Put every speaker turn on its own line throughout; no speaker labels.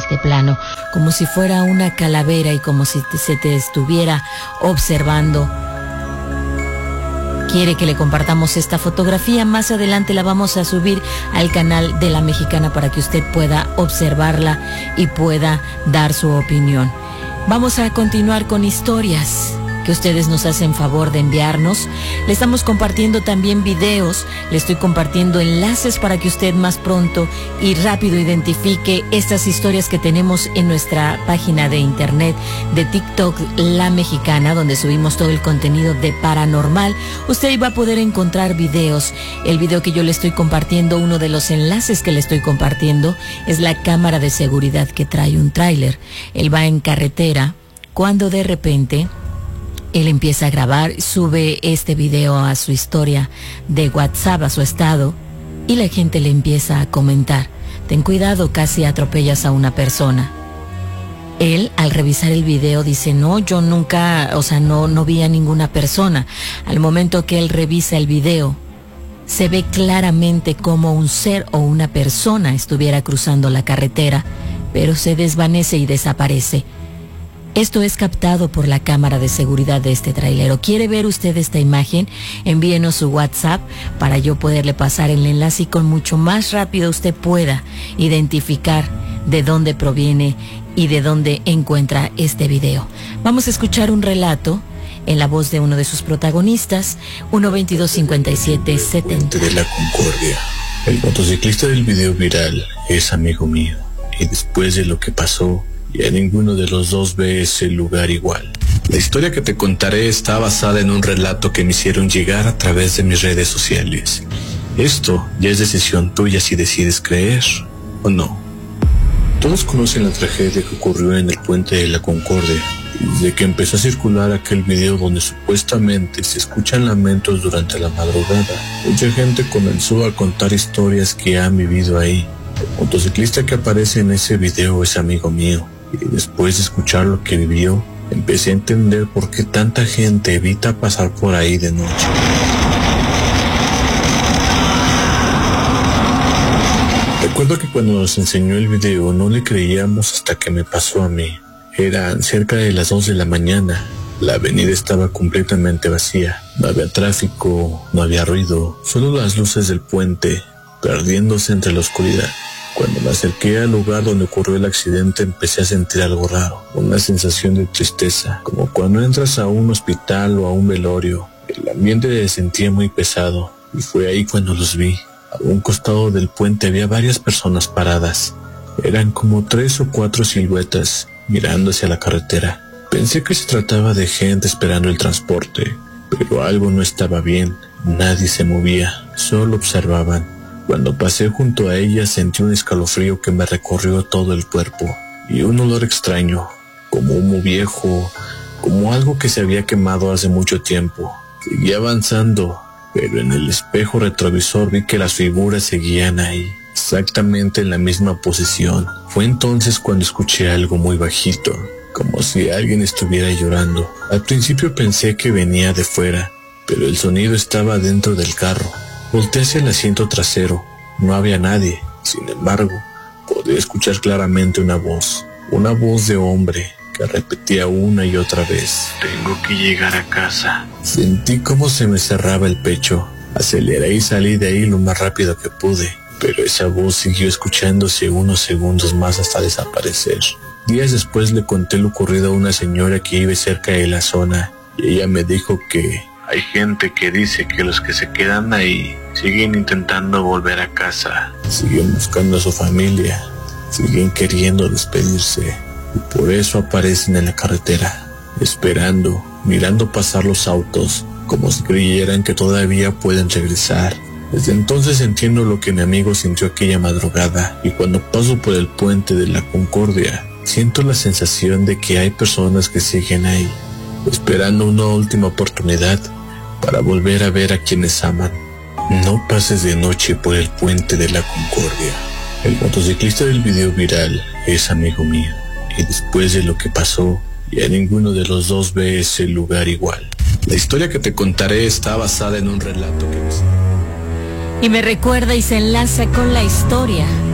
este plano, como si fuera una calavera y como si se te estuviera observando. Quiere que le compartamos esta fotografía. Más adelante la vamos a subir al canal de La Mexicana para que usted pueda observarla y pueda dar su opinión. Vamos a continuar con historias que ustedes nos hacen favor de enviarnos. Le estamos compartiendo también videos, le estoy compartiendo enlaces para que usted más pronto y rápido identifique estas historias que tenemos en nuestra página de internet de TikTok La Mexicana, donde subimos todo el contenido de paranormal. Usted va a poder encontrar videos. El video que yo le estoy compartiendo, uno de los enlaces que le estoy compartiendo, es la cámara de seguridad que trae un tráiler. Él va en carretera cuando de repente él empieza a grabar, sube este video a su historia de WhatsApp, a su estado, y la gente le empieza a comentar: ten cuidado, casi atropellas a una persona. Él, al revisar el video, dice: no, yo nunca, no vi a ninguna persona. Al momento que él revisa el video, se ve claramente como un ser o una persona estuviera cruzando la carretera, pero se desvanece y desaparece. Esto es captado por la cámara de seguridad de este trailero. ¿Quiere ver usted esta imagen? Envíenos su WhatsApp para yo poderle pasar el enlace y con mucho más rápido usted pueda identificar de dónde proviene y de dónde encuentra este video. Vamos a escuchar un relato en la voz de uno de sus protagonistas, 1-22-57-70.
De la Concordia. El motociclista del video viral es amigo mío, y después de lo que pasó, ya ninguno de los dos ve ese lugar igual. La historia que te contaré está basada en un relato que me hicieron llegar a través de mis redes sociales. Esto ya es decisión tuya si decides creer o no. Todos conocen la tragedia que ocurrió en el puente de la Concordia. Desde que empezó a circular aquel video donde supuestamente se escuchan lamentos durante la madrugada, mucha gente comenzó a contar historias que han vivido ahí. El motociclista que aparece en ese video es amigo mío. Y después de escuchar lo que vivió, empecé a entender por qué tanta gente evita pasar por ahí de noche. Recuerdo que cuando nos enseñó el video no le creíamos hasta que me pasó a mí. Eran cerca de las 2 de la mañana. La avenida estaba completamente vacía. No había tráfico, no había ruido, solo las luces del puente perdiéndose entre la oscuridad. Cuando me acerqué al lugar donde ocurrió el accidente, empecé a sentir algo raro, una sensación de tristeza, como cuando entras a un hospital o a un velorio. El ambiente se sentía muy pesado, y fue ahí cuando los vi. A un costado del puente había varias personas paradas. Eran como 3 o 4 siluetas, mirando hacia la carretera. Pensé que se trataba de gente esperando el transporte, pero algo no estaba bien. Nadie se movía, solo observaban. Cuando pasé junto a ella sentí un escalofrío que me recorrió todo el cuerpo y un olor extraño, como humo viejo, como algo que se había quemado hace mucho tiempo. Seguí avanzando, pero en el espejo retrovisor vi que las figuras seguían ahí, exactamente en la misma posición. Fue entonces cuando escuché algo muy bajito, como si alguien estuviera llorando. Al principio pensé que venía de fuera, pero el sonido estaba dentro del carro. Volteé hacia el asiento trasero. No había nadie. Sin embargo, podía escuchar claramente una voz de hombre que repetía una y otra vez: tengo que llegar a casa. Sentí cómo se me cerraba el pecho. Aceleré y salí de ahí lo más rápido que pude, pero esa voz siguió escuchándose unos segundos más hasta desaparecer. Días después le conté lo ocurrido a una señora que vive cerca de la zona, y ella me dijo que hay gente que dice que los que se quedan ahí siguen intentando volver a casa, siguen buscando a su familia, siguen queriendo despedirse, y por eso aparecen en la carretera, esperando, mirando pasar los autos, como si creyeran que todavía pueden regresar. Desde entonces entiendo lo que mi amigo sintió aquella madrugada, y cuando paso por el puente de la Concordia, siento la sensación de que hay personas que siguen ahí, esperando una última oportunidad para volver a ver a quienes aman. No pases de noche por el puente de la Concordia. El motociclista del video viral es amigo mío, y después de lo que pasó, ya ninguno de los dos ve ese lugar igual. La historia que te contaré está basada en un relato que me...
Y me recuerda y se enlaza con la historia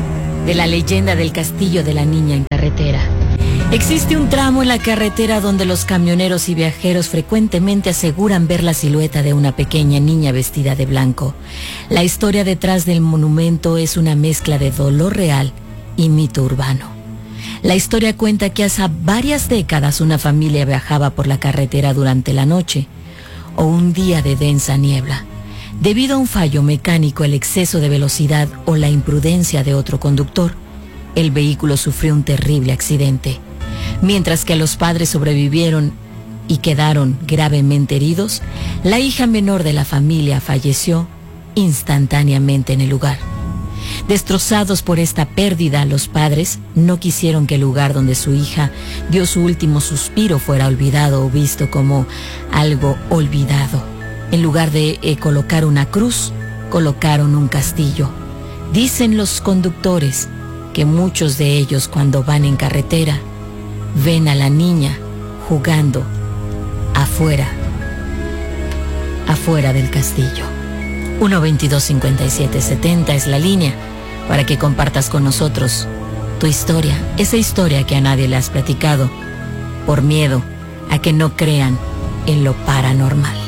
de la leyenda del castillo de la niña en carretera. Existe un tramo en la carretera donde los camioneros y viajeros frecuentemente aseguran ver la silueta de una pequeña niña vestida de blanco. La historia detrás del monumento es una mezcla de dolor real y mito urbano. La historia cuenta que hace varias décadas una familia viajaba por la carretera durante la noche o un día de densa niebla. Debido a un fallo mecánico, el exceso de velocidad o la imprudencia de otro conductor, el vehículo sufrió un terrible accidente. Mientras que los padres sobrevivieron y quedaron gravemente heridos, la hija menor de la familia falleció instantáneamente en el lugar. Destrozados por esta pérdida, los padres no quisieron que el lugar donde su hija dio su último suspiro fuera olvidado o visto como algo olvidado. En lugar de colocar una cruz, colocaron un castillo. Dicen los conductores que muchos de ellos, cuando van en carretera, ven a la niña jugando afuera del castillo. 1-22-57-70 es la línea para que compartas con nosotros tu historia, esa historia que a nadie le has platicado por miedo a que no crean en lo paranormal.